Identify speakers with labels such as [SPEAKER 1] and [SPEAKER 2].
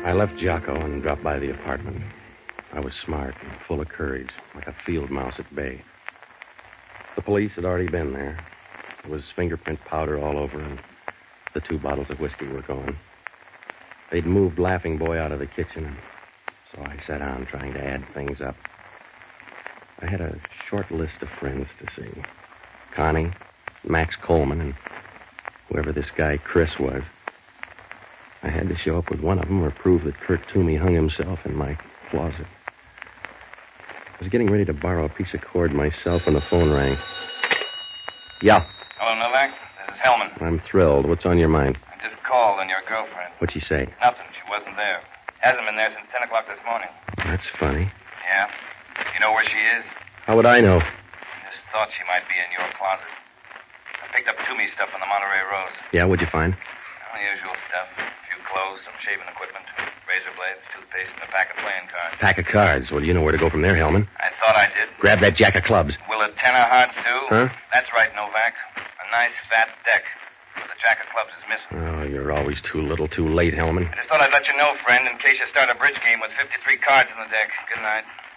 [SPEAKER 1] I left Jocko and dropped by the apartment. I was smart and full of courage, like a field mouse at bay. The police had already been there. There was fingerprint powder all over, and the 2 bottles of whiskey were gone. They'd moved Laughing Boy out of the kitchen, and so I sat down trying to add things up. I had a short list of friends to see. Connie, Max Coleman, and whoever this guy Chris was. I had to show up with one of them or prove that Kurt Toomey hung himself in my closet. I was getting ready to borrow a piece of cord myself when the phone rang. Yeah.
[SPEAKER 2] Hello, Novak. This is Hellman.
[SPEAKER 1] I'm thrilled. What's on your mind?
[SPEAKER 2] I just called on your girlfriend.
[SPEAKER 1] What'd she say?
[SPEAKER 2] Nothing. She wasn't there. Hasn't been there since 10 o'clock this morning.
[SPEAKER 1] That's funny.
[SPEAKER 2] Yeah? You know where she is?
[SPEAKER 1] How would I know?
[SPEAKER 2] I just thought she might be in your closet. I picked up Toomey stuff on the Monterey Rose.
[SPEAKER 1] Yeah, what'd you find?
[SPEAKER 2] The usual stuff. A few clothes, some shaving equipment, razor blades, toothpaste, and a pack of playing cards.
[SPEAKER 1] Pack of cards. Well, you know where to go from there, Hellman.
[SPEAKER 2] I thought I did.
[SPEAKER 1] Grab that jack of clubs.
[SPEAKER 2] Will a 10 of hearts do?
[SPEAKER 1] Huh?
[SPEAKER 2] That's right, Novak. A nice, fat deck. But the jack of clubs is missing.
[SPEAKER 1] Oh, you're always too little, too late, Hellman.
[SPEAKER 2] I just thought I'd let you know, friend, in case you start a bridge game with 53 cards in the deck. Good night.